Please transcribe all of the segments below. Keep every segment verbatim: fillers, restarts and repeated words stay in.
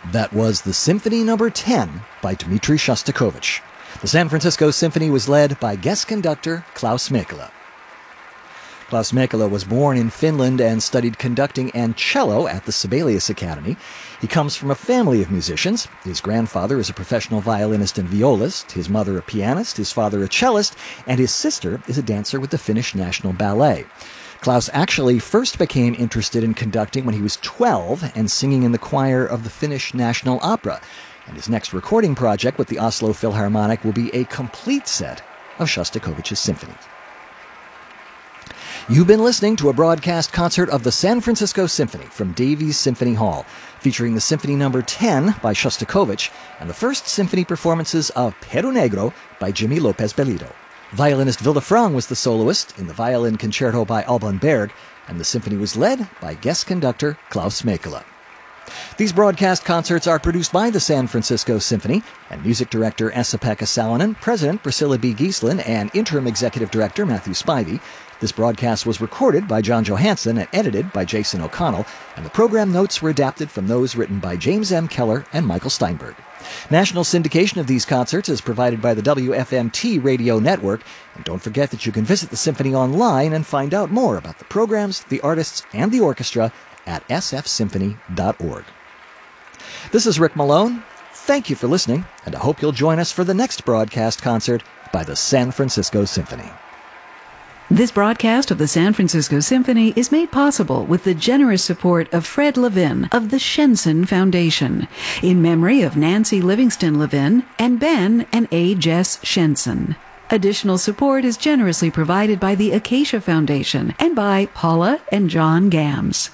That was the Symphony Number ten by Dmitri Shostakovich. The San Francisco Symphony was led by guest conductor Klaus Mäkelä. Klaus Mäkelä was born in Finland and studied conducting and cello at the Sibelius Academy. He comes from a family of musicians. His grandfather is a professional violinist and violist, his mother a pianist, his father a cellist, and his sister is a dancer with the Finnish National Ballet. Klaus actually first became interested in conducting when he was twelve and singing in the choir of the Finnish National Opera. And his next recording project with the Oslo Philharmonic will be a complete set of Shostakovich's symphonies. You've been listening to a broadcast concert of the San Francisco Symphony from Davies Symphony Hall, featuring the Symphony Number ten by Shostakovich and the first symphony performances of Perro Negro by Jimmy Lopez Bellido. Violinist Vilde Frang was the soloist in the Violin Concerto by Alban Berg, and the symphony was led by guest conductor Klaus Mäkelä. These broadcast concerts are produced by the San Francisco Symphony, and music director Esa-Pekka Salonen, president Priscilla B. Giesslin, and interim executive director Matthew Spivey. This broadcast was recorded by John Johansson and edited by Jason O'Connell, and the program notes were adapted from those written by James M. Keller and Michael Steinberg. National syndication of these concerts is provided by the W F M T radio network, and don't forget that you can visit the Symphony online and find out more about the programs, the artists, and the orchestra at s f symphony dot org. This is Rick Malone. Thank you for listening, and I hope you'll join us for the next broadcast concert by the San Francisco Symphony. This broadcast of the San Francisco Symphony is made possible with the generous support of Fred Levin of the Shenson Foundation, in memory of Nancy Livingston Levin and Ben and A. Jess Shenson. Additional support is generously provided by the Acacia Foundation and by Paula and John Gams.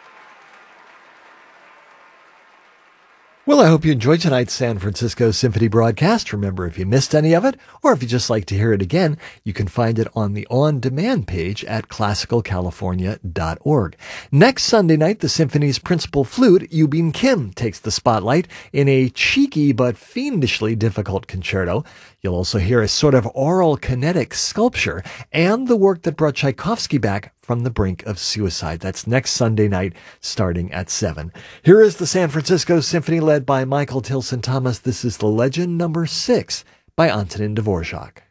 Well, I hope you enjoyed tonight's San Francisco Symphony broadcast. Remember, if you missed any of it, or if you just like to hear it again, you can find it on the on-demand page at classical california dot org. Next Sunday night, the Symphony's principal flute, Yubin Kim, takes the spotlight in a cheeky but fiendishly difficult concerto. You'll also hear a sort of oral kinetic sculpture and the work that brought Tchaikovsky back from the brink of suicide. That's next Sunday night, starting at seven. Here is the San Francisco Symphony led by Michael Tilson Thomas. This is the Legend Number six by Antonin Dvorak.